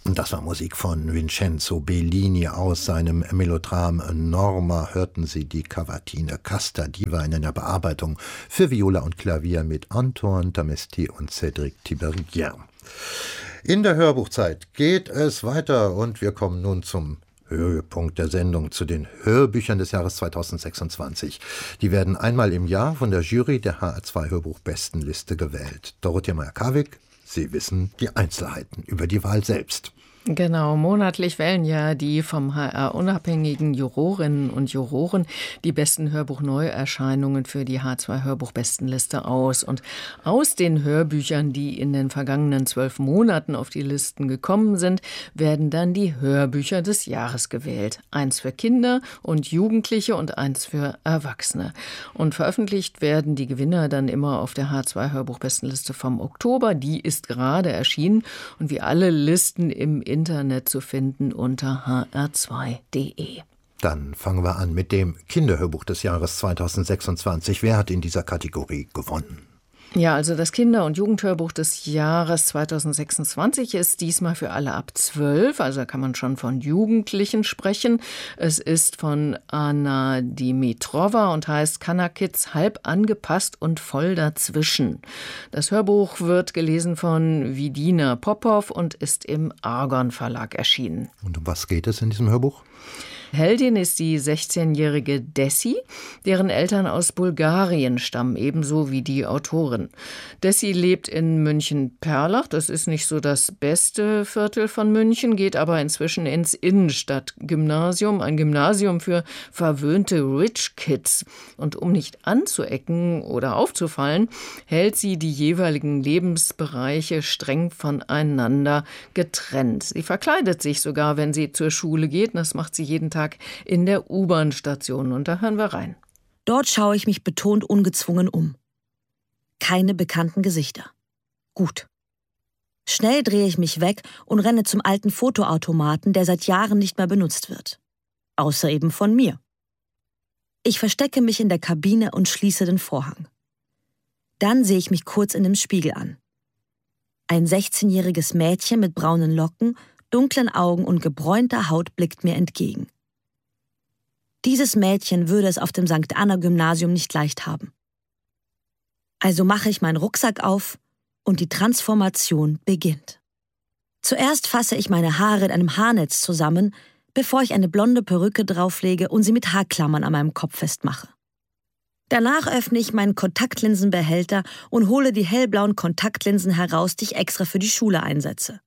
Das war Musik von Vincenzo Bellini aus seinem Melodram Norma. Hörten Sie die Cavatine Casta Diva in einer Bearbeitung für Viola und Klavier mit Antoine Damesti und Cédric Tiberghien. In der Hörbuchzeit geht es weiter und wir kommen nun zum Höhepunkt der Sendung, zu den Hörbüchern des Jahres 2026. Die werden einmal im Jahr von der Jury der HR2 Hörbuchbestenliste gewählt. Dorothea Meyer-Karwig, Sie wissen die Einzelheiten über die Wahl selbst. Genau, monatlich wählen ja die vom HR unabhängigen Jurorinnen und Juroren die besten Hörbuchneuerscheinungen für die H2 Hörbuchbestenliste aus. Und aus den Hörbüchern, die in den vergangenen 12 Monaten auf die Listen gekommen sind, werden dann die Hörbücher des Jahres gewählt. Eins für Kinder und Jugendliche und eins für Erwachsene. Und veröffentlicht werden die Gewinner dann immer auf der H2 Hörbuchbestenliste vom Oktober. Die ist gerade erschienen und wie alle Listen im Internet zu finden unter hr2.de. Dann fangen wir an mit dem Kinderhörbuch des Jahres 2026. Wer hat in dieser Kategorie gewonnen? Ja, also das Kinder- und Jugendhörbuch des Jahres 2026 ist diesmal für alle ab 12, also da kann man schon von Jugendlichen sprechen. Es ist von Anna Dimitrova und heißt Kana-Kids halb angepasst und voll dazwischen. Das Hörbuch wird gelesen von Vidina Popov und ist im Argon Verlag erschienen. Und um was geht es in diesem Hörbuch? Heldin ist die 16-jährige Dessi, deren Eltern aus Bulgarien stammen, ebenso wie die Autorin. Dessi lebt in München-Perlach, das ist nicht so das beste Viertel von München, geht aber inzwischen ins Innenstadtgymnasium, ein Gymnasium für verwöhnte Rich Kids. Und um nicht anzuecken oder aufzufallen, hält sie die jeweiligen Lebensbereiche streng voneinander getrennt. Sie verkleidet sich sogar, wenn sie zur Schule geht, das macht sie jeden Tag in der U-Bahn-Station. Und da hören wir rein. Dort schaue ich mich betont ungezwungen um. Keine bekannten Gesichter. Gut. Schnell drehe ich mich weg und renne zum alten Fotoautomaten, der seit Jahren nicht mehr benutzt wird. Außer eben von mir. Ich verstecke mich in der Kabine und schließe den Vorhang. Dann sehe ich mich kurz in dem Spiegel an. Ein 16-jähriges Mädchen mit braunen Locken, dunklen Augen und gebräunter Haut blickt mir entgegen. Dieses Mädchen würde es auf dem St. Anna-Gymnasium nicht leicht haben. Also mache ich meinen Rucksack auf und die Transformation beginnt. Zuerst fasse ich meine Haare in einem Haarnetz zusammen, bevor ich eine blonde Perücke drauflege und sie mit Haarklammern an meinem Kopf festmache. Danach öffne ich meinen Kontaktlinsenbehälter und hole die hellblauen Kontaktlinsen heraus, die ich extra für die Schule einsetze.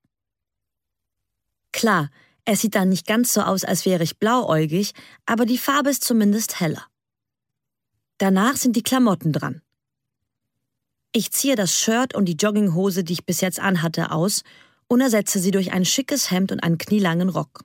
Klar, es sieht dann nicht ganz so aus, als wäre ich blauäugig, aber die Farbe ist zumindest heller. Danach sind die Klamotten dran. Ich ziehe das Shirt und die Jogginghose, die ich bis jetzt anhatte, aus und ersetze sie durch ein schickes Hemd und einen knielangen Rock.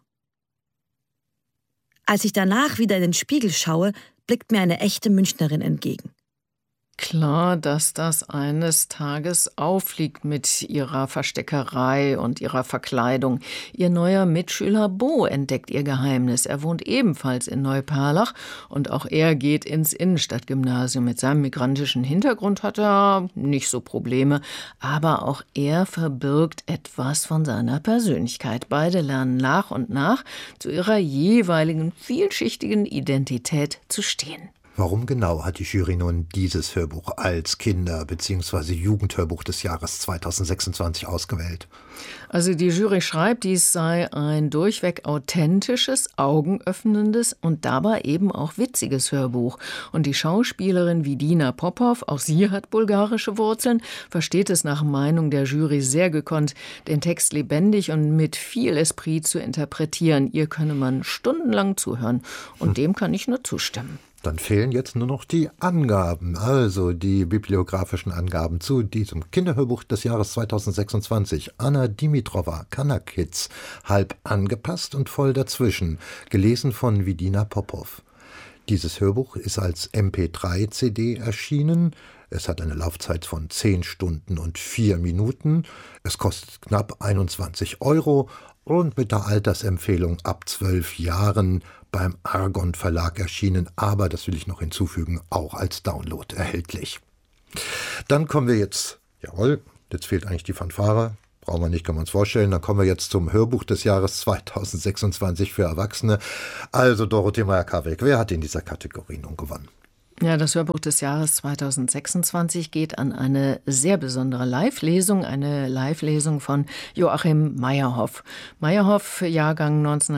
Als ich danach wieder in den Spiegel schaue, blickt mir eine echte Münchnerin entgegen. Klar, dass das eines Tages auffliegt mit ihrer Versteckerei und ihrer Verkleidung. Ihr neuer Mitschüler Bo entdeckt ihr Geheimnis. Er wohnt ebenfalls in Neuperlach und auch er geht ins Innenstadtgymnasium. Mit seinem migrantischen Hintergrund hat er nicht so Probleme, aber auch er verbirgt etwas von seiner Persönlichkeit. Beide lernen nach und nach zu ihrer jeweiligen vielschichtigen Identität zu stehen. Warum genau hat die Jury nun dieses Hörbuch als Kinder- bzw. Jugendhörbuch des Jahres 2026 ausgewählt? Also die Jury schreibt, dies sei ein durchweg authentisches, augenöffnendes und dabei eben auch witziges Hörbuch. Und die Schauspielerin Vidina Popov, auch sie hat bulgarische Wurzeln, versteht es nach Meinung der Jury sehr gekonnt, den Text lebendig und mit viel Esprit zu interpretieren. Ihr könne man stundenlang zuhören und dem kann ich nur zustimmen. Dann fehlen jetzt nur noch die Angaben, also die bibliografischen Angaben zu diesem Kinderhörbuch des Jahres 2026. Anna Dimitrova, Kana-Kids, halb angepasst und voll dazwischen, gelesen von Vidina Popov. Dieses Hörbuch ist als MP3-CD erschienen. Es hat eine Laufzeit von 10 Stunden und 4 Minuten. Es kostet knapp 21 € und mit der Altersempfehlung ab 12 Jahren beim Argon Verlag erschienen, aber, das will ich noch hinzufügen, auch als Download erhältlich. Dann kommen wir jetzt, jetzt fehlt eigentlich die Fanfare, Brauchen wir nicht, können wir uns vorstellen. Dann kommen wir jetzt zum Hörbuch des Jahres 2026 für Erwachsene. Also Dorothee Meyer-Karweg, wer hat in dieser Kategorie nun gewonnen? Ja, das Hörbuch des Jahres 2026 geht an eine sehr besondere Live-Lesung, eine Live-Lesung von Joachim Meyerhoff. Meyerhoff, Jahrgang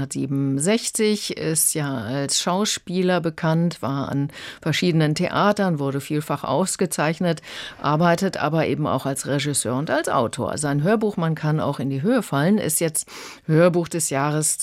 1967, ist ja als Schauspieler bekannt, war an verschiedenen Theatern, wurde vielfach ausgezeichnet, arbeitet aber eben auch als Regisseur und als Autor. Sein Hörbuch "Man kann auch in die Höhe fallen" ist jetzt Hörbuch des Jahres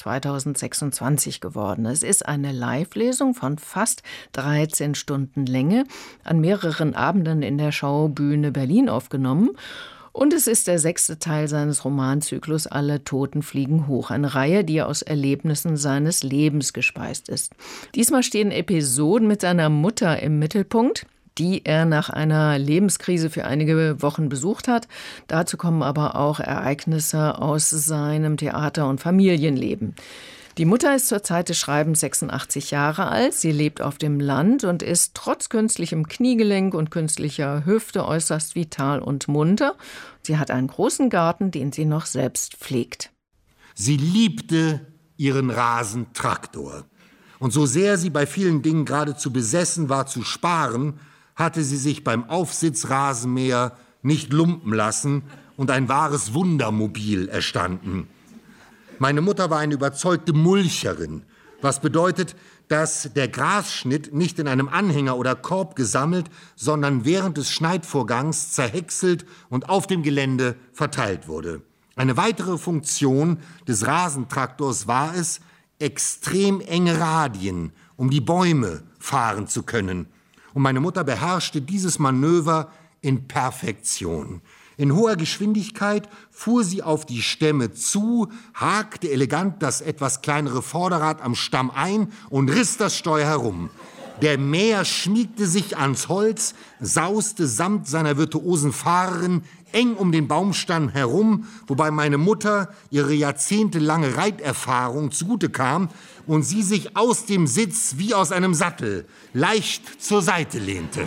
2026 geworden. Es ist eine Live-Lesung von fast 13 Stunden Länge, an mehreren Abenden in der Schaubühne Berlin aufgenommen. Und es ist der 6. Teil seines Romanzyklus "Alle Toten fliegen hoch", eine Reihe, die aus Erlebnissen seines Lebens gespeist ist. Diesmal stehen Episoden mit seiner Mutter im Mittelpunkt, die er nach einer Lebenskrise für einige Wochen besucht hat. Dazu kommen aber auch Ereignisse aus seinem Theater- und Familienleben. Die Mutter ist zur Zeit des Schreibens 86 Jahre alt. Sie lebt auf dem Land und ist trotz künstlichem Kniegelenk und künstlicher Hüfte äußerst vital und munter. Sie hat einen großen Garten, den sie noch selbst pflegt. Sie liebte ihren Rasentraktor. Und so sehr sie bei vielen Dingen geradezu besessen war zu sparen, hatte sie sich beim Aufsitzrasenmäher nicht lumpen lassen und ein wahres Wundermobil erstanden. Meine Mutter war eine überzeugte Mulcherin, was bedeutet, dass der Grasschnitt nicht in einem Anhänger oder Korb gesammelt, sondern während des Schneidvorgangs zerhäckselt und auf dem Gelände verteilt wurde. Eine weitere Funktion des Rasentraktors war es, extrem enge Radien um die Bäume fahren zu können. Und meine Mutter beherrschte dieses Manöver in Perfektion. In hoher Geschwindigkeit fuhr sie auf die Stämme zu, hakte elegant das etwas kleinere Vorderrad am Stamm ein und riss das Steuer herum. Der Mäher schmiegte sich ans Holz, sauste samt seiner virtuosen Fahrerin eng um den Baumstamm herum, wobei meine Mutter ihre jahrzehntelange Reiterfahrung zugute kam und sie sich aus dem Sitz wie aus einem Sattel leicht zur Seite lehnte.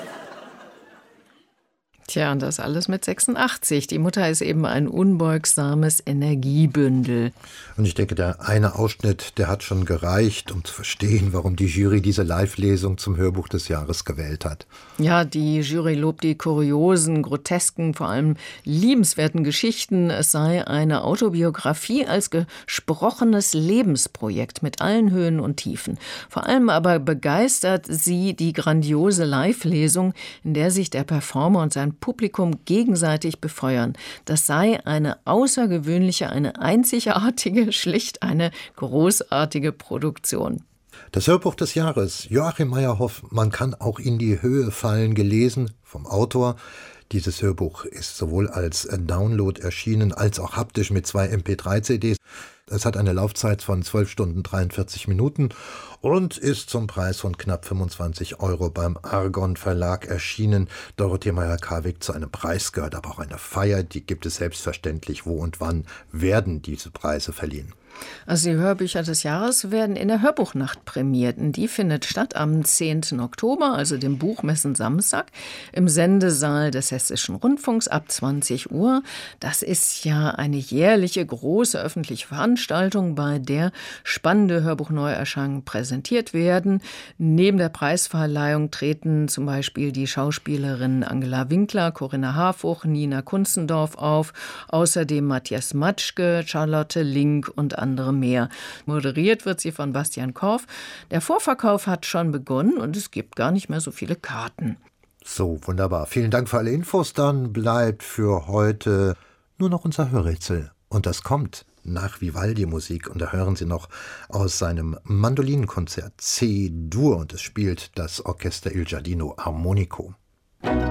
Tja, und das alles mit 86. Die Mutter ist eben ein unbeugsames Energiebündel. Und ich denke, der eine Ausschnitt, der hat schon gereicht, um zu verstehen, warum die Jury diese Live-Lesung zum Hörbuch des Jahres gewählt hat. Ja, die Jury lobt die kuriosen, grotesken, vor allem liebenswerten Geschichten. Es sei eine Autobiografie als gesprochenes Lebensprojekt mit allen Höhen und Tiefen. Vor allem aber begeistert sie die grandiose Live-Lesung, in der sich der Performer und sein Publikum gegenseitig befeuern. Das sei eine außergewöhnliche, eine einzigartige, schlicht eine großartige Produktion. Das Hörbuch des Jahres, Joachim Meyerhoff, "Man kann auch in die Höhe fallen", gelesen vom Autor. Dieses Hörbuch ist sowohl als Download erschienen, als auch haptisch mit 2 MP3-CDs. Es hat eine Laufzeit von 12 Stunden 43 Minuten und ist zum Preis von knapp 25 € beim Argon Verlag erschienen. Dorothee Meyer-Karweg, zu einem Preis gehört aber auch eine Feier. Die gibt es selbstverständlich. Wo und wann werden diese Preise verliehen? Also die Hörbücher des Jahres werden in der Hörbuchnacht prämiert. Und die findet statt am 10. Oktober, also dem Buchmessen-Samstag, im Sendesaal des Hessischen Rundfunks ab 20 Uhr. Das ist ja eine jährliche große öffentliche Veranstaltung, bei der spannende Hörbuchneuerscheinungen präsentiert werden. Neben der Preisverleihung treten zum Beispiel die Schauspielerinnen Angela Winkler, Corinna Harfuch, Nina Kunzendorf auf, außerdem Matthias Matschke, Charlotte Link und andere mehr. Moderiert wird sie von Bastian Korff. Der Vorverkauf hat schon begonnen und es gibt gar nicht mehr so viele Karten. So, wunderbar. Vielen Dank für alle Infos. Dann bleibt für heute nur noch unser Hörrätsel. Und das kommt nach Vivaldi-Musik. Und da hören Sie noch aus seinem Mandolinenkonzert C-Dur. Und es spielt das Orchester Il Giardino Armonico.